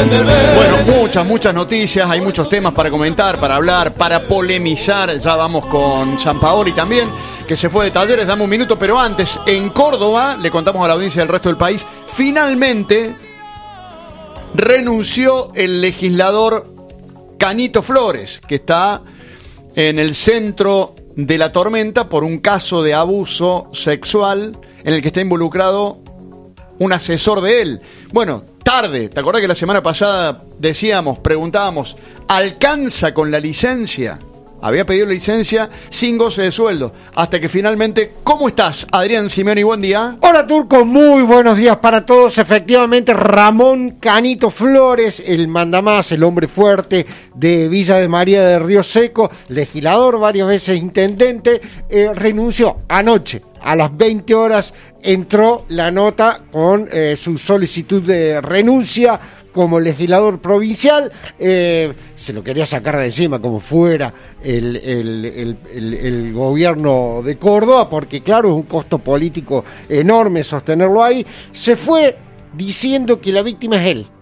Bueno, muchas noticias, hay muchos temas para comentar, para hablar, para polemizar. Ya vamos con Sampaoli también, que se fue de Talleres, dame un minuto, pero antes, en Córdoba, le contamos a la audiencia del resto del país, finalmente renunció el legislador Canito Flores, que está en el centro de la tormenta por un caso de abuso sexual en el que está involucrado un asesor de él. Bueno, tarde, ¿te acordás que la semana pasada preguntábamos, ¿alcanza con la licencia? Había pedido licencia sin goce de sueldo, hasta que finalmente... ¿Cómo estás, Adrián Simeoni? Buen día. Hola, Turco, muy buenos días para todos. Efectivamente, Ramón Canito Flores, el mandamás, el hombre fuerte de Villa de María de Río Seco, legislador, varias veces intendente, renunció anoche. A las 20 horas entró la nota con su solicitud de renuncia como legislador provincial. Se lo quería sacar de encima como fuera el gobierno de Córdoba, porque claro, es un costo político enorme sostenerlo ahí. Se fue diciendo que la víctima es él.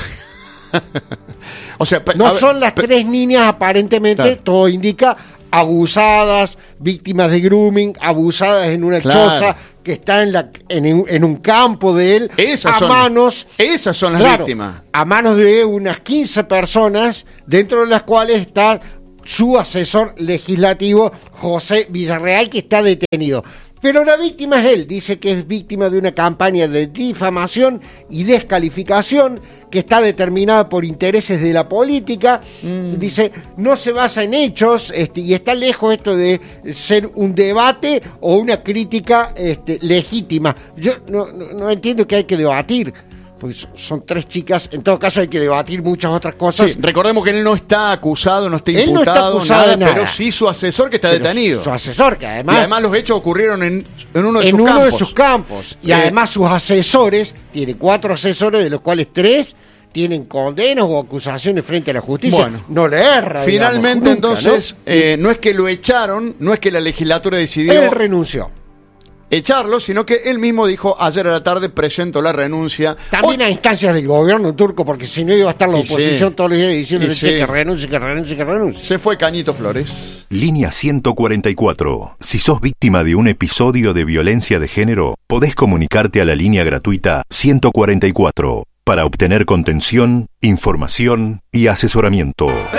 O sea, no son las tres niñas aparentemente, claro. Todo indica, abusadas, víctimas de grooming, abusadas en una choza que está en un campo de él, esas son las víctimas. A manos de unas 15 personas, dentro de las cuales está su asesor legislativo, José Villarreal, que está detenido. Pero la víctima es él, dice que es víctima de una campaña de difamación y descalificación que está determinada por intereses de la política. Dice, no se basa en hechos, y está lejos esto de ser un debate o una crítica legítima. Yo no entiendo que hay que debatir, porque son tres chicas. En todo caso hay que debatir muchas otras cosas. Sí, recordemos que él no está acusado, no está imputado, de nada, pero sí su asesor que está detenido. Su asesor que además los hechos ocurrieron en uno de sus campos. Y además sus asesores, tiene 4 asesores, de los cuales 3 tienen condenas o acusaciones frente a la justicia. Bueno, no le erra. Finalmente, digamos, nunca, entonces, ¿no? No es que lo echaron, no es que la legislatura decidió... Él renunció. Echarlo, sino que él mismo dijo ayer a la tarde, presento la renuncia. También a instancias del gobierno turco, porque si no iba a estar la oposición todos los días diciendo que renuncie. Se fue Canito Flores. Línea 144. Si sos víctima de un episodio de violencia de género, podés comunicarte a la línea gratuita 144 para obtener contención, información y asesoramiento.